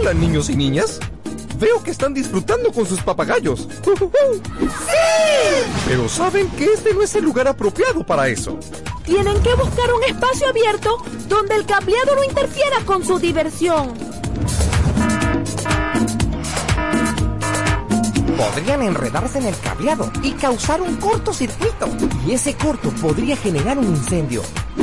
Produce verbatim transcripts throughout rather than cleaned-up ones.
Hola, niños y niñas. Veo que están disfrutando con sus papagayos. ¡Sí! Pero saben que este no es el lugar apropiado para eso. Tienen que buscar un espacio abierto donde el cableado no interfiera con su diversión. Podrían enredarse en el cableado y causar un cortocircuito. Y ese corto podría generar un incendio.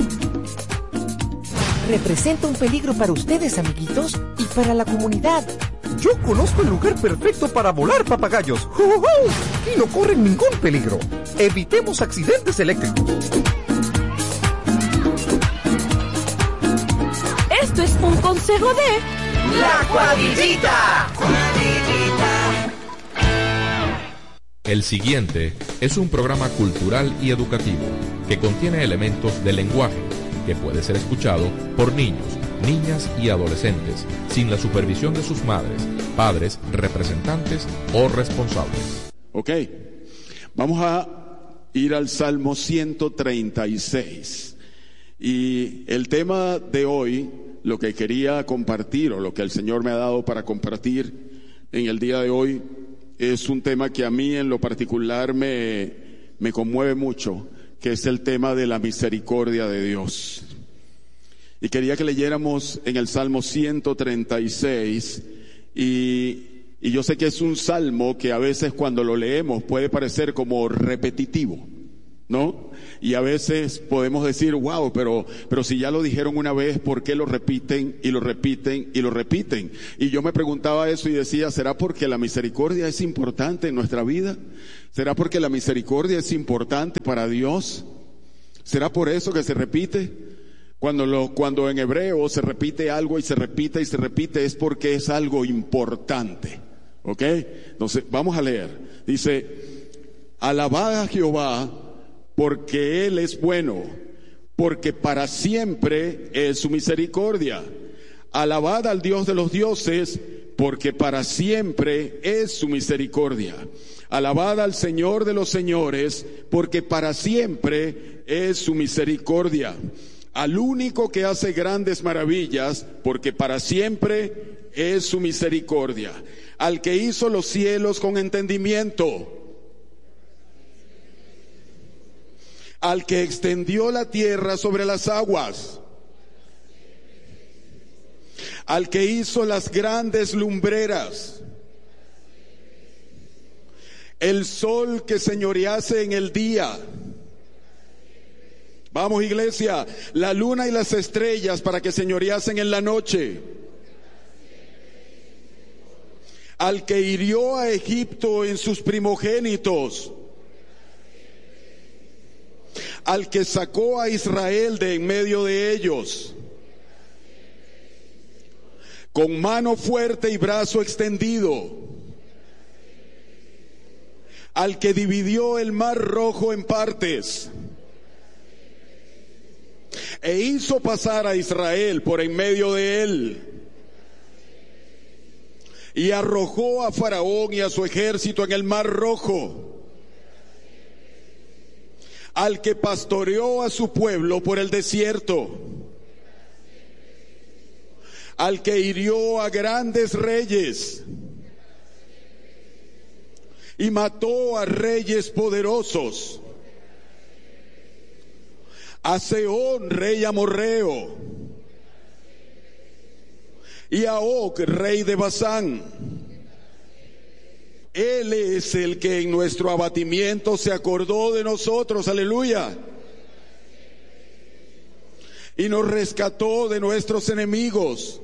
Representa un peligro para ustedes, amiguitos, y para la comunidad. Yo conozco el lugar perfecto para volar, papagayos. ¡Uh, uh, uh! Y no corren ningún peligro. Evitemos accidentes eléctricos. Esto es un consejo de... ¡La Cuadrillita! ¡Cuadrillita! El siguiente es un programa cultural y educativo que contiene elementos de lenguaje que puede ser escuchado por niños, niñas y adolescentes sin la supervisión de sus madres, padres, representantes o responsables. Ok, vamos a ir al Salmo ciento treinta y seis. Y el tema de hoy, lo que quería compartir o lo que el Señor me ha dado para compartir en el día de hoy, es un tema que a mí en lo particular me, me conmueve mucho, que es el tema de la misericordia de Dios. Y quería que leyéramos en el Salmo ciento treinta y seis, y, y yo sé que es un salmo que a veces cuando lo leemos puede parecer como repetitivo, ¿no? Y a veces podemos decir, wow, pero, pero si ya lo dijeron una vez, ¿por qué lo repiten y lo repiten y lo repiten? Y yo me preguntaba eso y decía, ¿será porque la misericordia es importante en nuestra vida? ¿Será porque la misericordia es importante para Dios? ¿Será por eso que se repite? Cuando, lo, cuando en hebreo se repite algo y se repite y se repite es porque es algo importante, ¿ok? Entonces, vamos a leer. Dice, alabad a Jehová porque Él es bueno, porque para siempre es su misericordia. Alabad al Dios de los dioses, porque para siempre es su misericordia. Alabad al Señor de los señores, porque para siempre es su misericordia. Al único que hace grandes maravillas, porque para siempre es su misericordia. Al que hizo los cielos con entendimiento. Al que extendió la tierra sobre las aguas. Al que hizo las grandes lumbreras. El sol que señorease en el día. Vamos, iglesia, la luna y las estrellas para que señoreasen en la noche. Al que hirió a Egipto en sus primogénitos. Al que sacó a Israel de en medio de ellos. Con mano fuerte y brazo extendido. Al que dividió el mar rojo en partes. E hizo pasar a Israel por en medio de él. Y arrojó a Faraón y a su ejército en el mar rojo. Al que pastoreó a su pueblo por el desierto. Al que hirió a grandes reyes. Y mató a reyes poderosos. A Sehón, rey amorreo, y a Og, rey de Basán. Él es el que en nuestro abatimiento se acordó de nosotros, aleluya, y nos rescató de nuestros enemigos.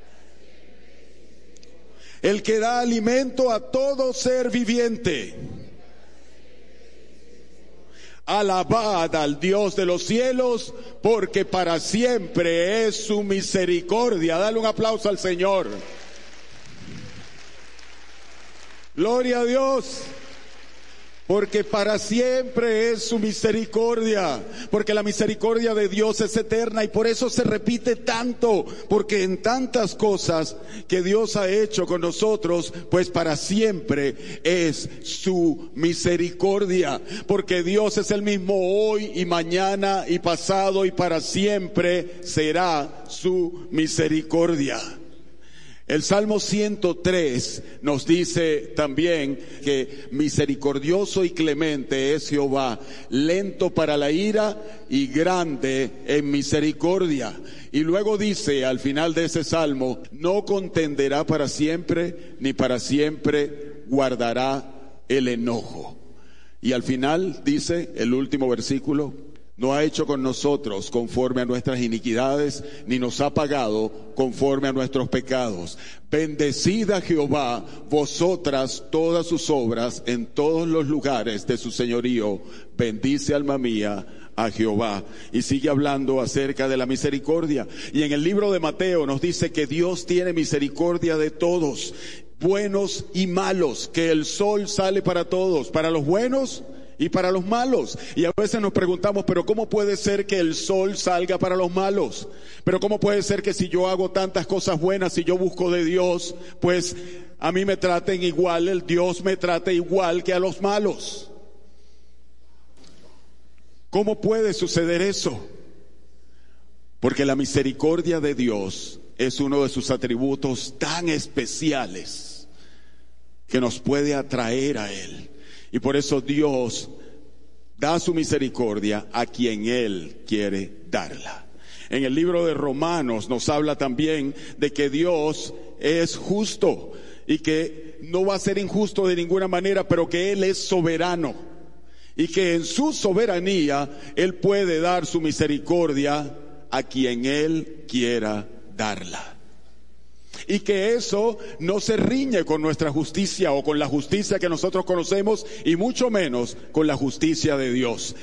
El que da alimento a todo ser viviente. Alabad al Dios de los cielos, porque para siempre es su misericordia. Dale un aplauso al Señor. Gloria a Dios. Porque para siempre es su misericordia, porque la misericordia de Dios es eterna y por eso se repite tanto, porque en tantas cosas que Dios ha hecho con nosotros, pues para siempre es su misericordia, porque Dios es el mismo hoy y mañana y pasado y para siempre será su misericordia. El Salmo ciento tres nos dice también que misericordioso y clemente es Jehová, lento para la ira y grande en misericordia. Y luego dice al final de ese salmo, no contenderá para siempre, ni para siempre guardará el enojo. Y al final dice el último versículo, no ha hecho con nosotros conforme a nuestras iniquidades, ni nos ha pagado conforme a nuestros pecados. Bendecida Jehová, vosotras todas sus obras en todos los lugares de su señorío. Bendice, alma mía, a Jehová. Y sigue hablando acerca de la misericordia. Y en el libro de Mateo nos dice que Dios tiene misericordia de todos, buenos y malos, que el sol sale para todos, para los buenos y para los malos. Y a veces nos preguntamos, pero ¿cómo puede ser que el sol salga para los malos? Pero ¿cómo puede ser que si yo hago tantas cosas buenas, si yo busco de Dios, pues a mí me traten igual, el Dios me trate igual que a los malos? ¿Cómo puede suceder eso? Porque la misericordia de Dios es uno de sus atributos tan especiales que nos puede atraer a Él. Y por eso Dios da su misericordia a quien Él quiere darla. En el libro de Romanos nos habla también de que Dios es justo y que no va a ser injusto de ninguna manera, pero que Él es soberano y que en su soberanía Él puede dar su misericordia a quien Él quiera darla. Y que eso no se riñe con nuestra justicia o con la justicia que nosotros conocemos, y mucho menos con la justicia de Dios.